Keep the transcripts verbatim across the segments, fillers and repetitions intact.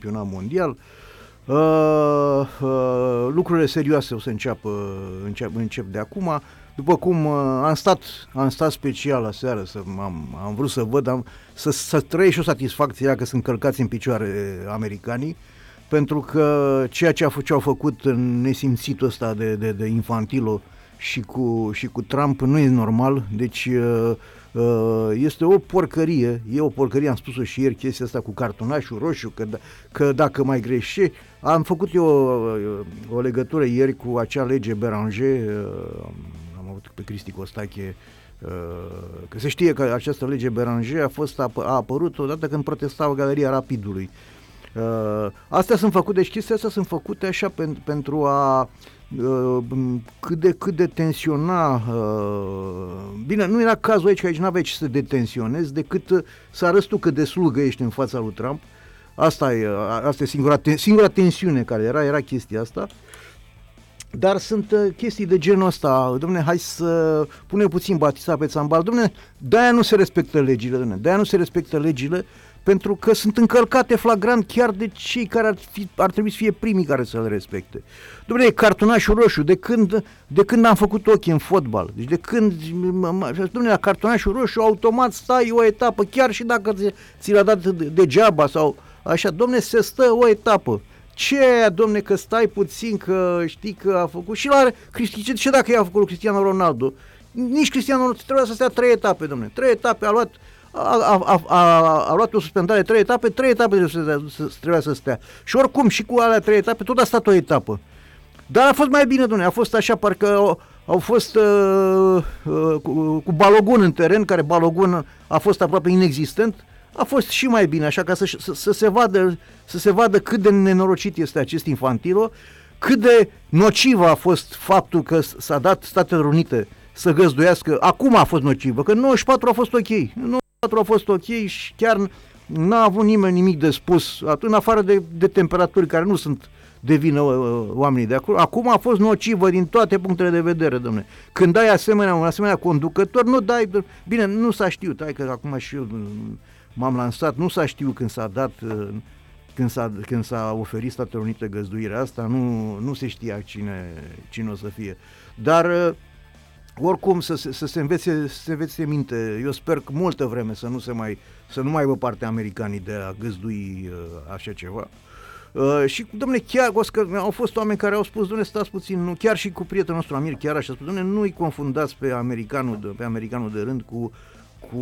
campionat mondial. Uh, uh, lucrurile serioase o să înceapă, încep, încep de acum. După cum uh, am stat am stat special la seară, să, am, am vrut să văd, am, să, să trăiesc și o satisfacție că sunt călcați în picioare americanii, pentru că ceea ce, a f- ce au făcut în nesimțitul ăsta de, de, de Infantilo și cu, și cu Trump nu e normal. Deci uh, uh, este o porcărie, e o porcărie, am spus-o și ieri, chestia asta cu cartonașul roșu, că, d- că dacă mai greșești, am făcut eu o, o legătură ieri cu acea lege Beranger, uh, am avut pe Cristi Costache, uh, că se știe că această lege Beranger a fost a, a apărut odată când protestau Galeria Rapidului. Uh, astea sunt făcute, deci chestia astea sunt făcute așa pen, pentru a uh, cât de cât de tensiona, uh, bine, nu era cazul aici, că aici n-aveai ce să detensionezi, decât uh, să arăți tu cât de slugă ești în fața lui Trump. Asta e, asta e singura, ten, singura tensiune care era, era chestia asta. Dar sunt uh, chestii de genul ăsta, dom'le, hai să punem puțin batița pe țambal, dom'le, de-aia nu se respectă legile, dom'le, de-aia nu se respectă legile, pentru că sunt încălcate flagrant chiar de cei care ar, fi, ar trebui să fie primii care să le respecte. Dom'le, cartonașul roșu, de când, de când am făcut ochii în fotbal, deci de când, dom'le, la cartonașul roșu, automat stai o etapă, chiar și dacă ți, ți l-a dat degeaba sau așa, dom'le, se stă o etapă. Ce aia, domne, că stai puțin, că știi că a făcut și la Cristian, ce dacă i-a făcut lui Cristiano Ronaldo? Nici Cristiano Ronaldo trebuia să stea trei etape, domne. Trei etape a luat a, a, a, a, a luat o suspendare trei etape, trei etape trebuia să stea. Și oricum și cu alea trei etape tot a stat o etapă. Dar a fost mai bine, domne, a fost așa, parcă au, au fost uh, uh, cu, cu Balogun în teren, care Balogun a fost aproape inexistent. A fost și mai bine, așa, ca să, să, să, se vadă, să se vadă cât de nenorocit este acest Infantilo, cât de nociv a fost faptul că s-a dat Statele Unite să găzduiască. Acum a fost nocivă, că nouăzeci și patru a fost ok. nouăzeci și patru a fost ok și chiar n-a avut nimeni nimic de spus, în afară de, de temperaturi care nu sunt de vină uh, oamenii de acolo. Acum a fost nocivă din toate punctele de vedere, domnule. Când dai asemenea, un asemenea conducător, nu dai... Bine, nu s-a știut, hai că acum și eu... m-am lansat, nu s-a știut când s-a dat, când s-a, când s-a oferit Statele Unite găzduirea asta, nu, nu se știa cine, cine o să fie. Dar oricum să, să se învețe, să se învețe minte. Eu sper că multă vreme să nu se mai, să nu mai aibă partea americanii de a găzdui uh, așa ceva. Uh, și, dom'le, chiar, Oscar, au fost oameni care au spus, dom'le, stați puțin, nu, chiar și cu prietenul nostru Amir, chiar așa, spus, dom'le, nu-i confundați pe americanul de, pe americanul de rând cu cu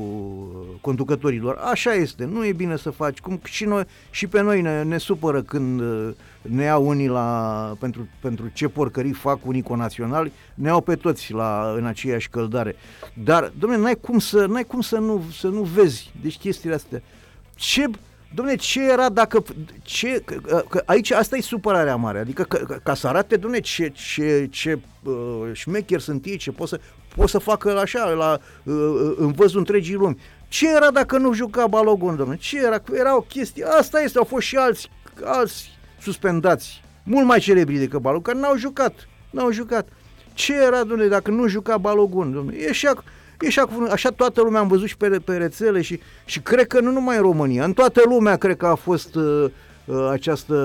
conducătorilor. Așa este, nu e bine să faci, cum și noi și pe noi ne, ne supără când ne iau unii la pentru, pentru ce porcării fac unii conaționali, ne iau pe toți la, în aceeași căldare. Dar, dom'le, n-ai cum să n-ai cum să nu să nu vezi deci chestiile astea. Ce Dom'le, ce era dacă... Ce, că, că aici asta e supărarea mare, adică că, că, ca să arate, dom'le, ce, ce, ce uh, șmecheri sunt ei, ce pot să, pot să facă așa, la, uh, în văzul întregii lumi. Ce era dacă nu juca Balogun, dom'le? Ce era? Era o chestie... Asta este, au fost și alți, alți suspendați, mult mai celebri decât Balogun, care n-au jucat, n-au jucat. Ce era, dom'le, dacă nu juca Balogun, dom'le? E așa... Așa, așa toată lumea am văzut și pe, pe rețele și, și cred că nu numai în România, în toată lumea cred că a fost uh, uh, această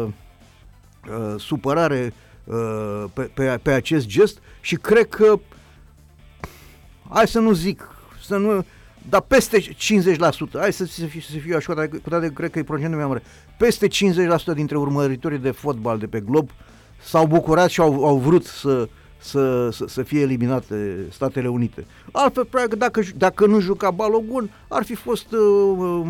uh, supărare uh, pe, pe, pe acest gest și cred că, hai să nu zic, să nu, dar peste cincizeci la sută, hai să, să, fiu, să fiu așa, dar cu toate cred că e procentul meu mare, peste cincizeci la sută dintre urmăritorii de fotbal de pe glob s-au bucurat și au, au vrut să Să, să, să fie eliminate Statele Unite. Altfel, practic, dacă, dacă nu juca Balogun, ar fi fost uh,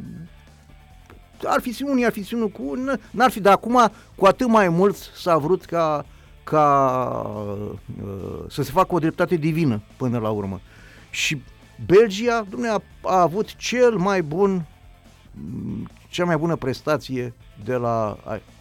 ar fi unii, ar fi unul cu unul, n-ar fi, dar acum cu atât mai mult s-a vrut ca, ca uh, să se facă o dreptate divină până la urmă. Și Belgia, dom'le, a, a avut cel mai bun cea mai bună prestație de la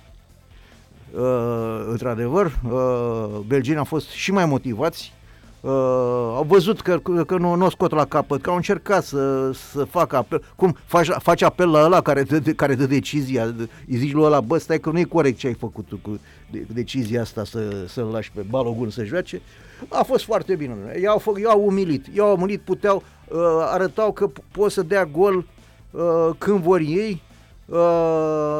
Uh, într-adevăr, uh, belgienii au fost și mai motivați, uh, au văzut că, că nu, nu o scot la capăt, că au încercat să, să facă apel, cum faci, faci apel la ăla care dă, de, care dă decizia, îi zici lui ăla, bă, stai că nu e corect ce ai făcut tu cu de, decizia asta să, să-l lași pe Balogun să joace. A fost foarte bine, i-au, i-au umilit, i-au umilit, puteau, uh, arătau că pot să dea gol uh, când vor ei, uh,